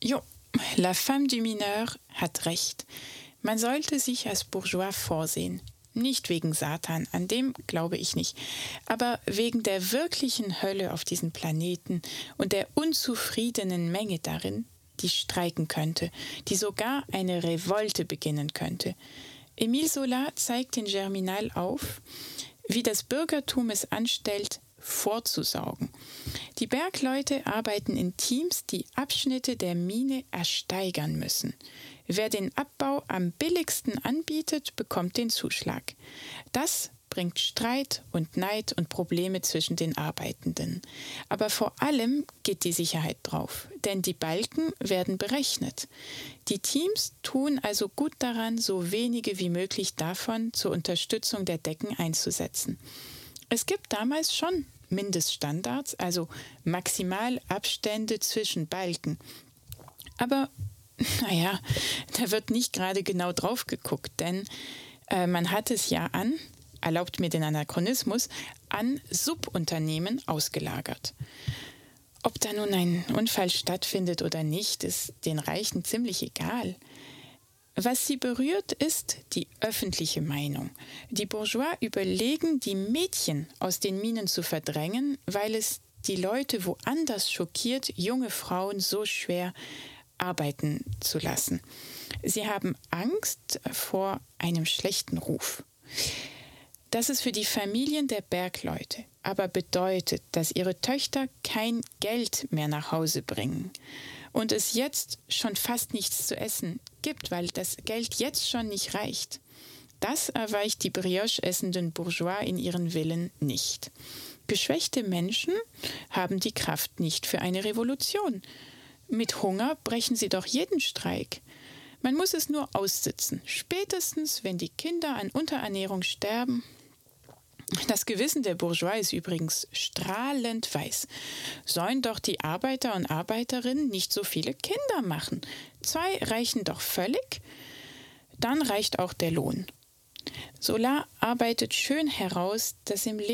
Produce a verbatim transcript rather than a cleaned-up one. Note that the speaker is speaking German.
Jo, La Femme du Mineur hat recht. Man sollte sich als Bourgeois vorsehen. Nicht wegen Satan, an dem glaube ich nicht, aber wegen der wirklichen Hölle auf diesem Planeten und der unzufriedenen Menge darin, die streiken könnte, die sogar eine Revolte beginnen könnte. Émile Zola zeigt in Germinal auf, wie das Bürgertum es anstellt, vorzusaugen. Die Bergleute arbeiten in Teams, die Abschnitte der Mine ersteigern müssen. Wer den Abbau am billigsten anbietet, bekommt den Zuschlag. Das bringt Streit und Neid und Probleme zwischen den Arbeitenden. Aber vor allem geht die Sicherheit drauf, denn die Balken werden berechnet. Die Teams tun also gut daran, so wenige wie möglich davon zur Unterstützung der Decken einzusetzen. Es gibt damals schon Mindeststandards, also Maximalabstände zwischen Balken. Aber naja, da wird nicht gerade genau drauf geguckt, denn äh, man hat es ja an, erlaubt mir den Anachronismus, an Subunternehmen ausgelagert. Ob da nun ein Unfall stattfindet oder nicht, ist den Reichen ziemlich egal. Was sie berührt, ist die öffentliche Meinung. Die Bourgeois überlegen, die Mädchen aus den Minen zu verdrängen, weil es die Leute woanders schockiert, junge Frauen so schwer arbeiten zu lassen. Sie haben Angst vor einem schlechten Ruf. Das ist für die Familien der Bergleute aber bedeutet, dass ihre Töchter kein Geld mehr nach Hause bringen und es jetzt schon fast nichts zu essen gibt, weil das Geld jetzt schon nicht reicht. Das erweicht die Brioche essenden Bourgeois in ihren Willen nicht. Geschwächte Menschen haben die Kraft nicht für eine Revolution. Mit Hunger brechen sie doch jeden Streik. Man muss es nur aussitzen, spätestens wenn die Kinder an Unterernährung sterben. Das Gewissen der Bourgeois ist übrigens strahlend weiß. Sollen doch die Arbeiter und Arbeiterinnen nicht so viele Kinder machen? Zwei reichen doch völlig. Dann reicht auch der Lohn. Zola arbeitet schön heraus, dass im Leben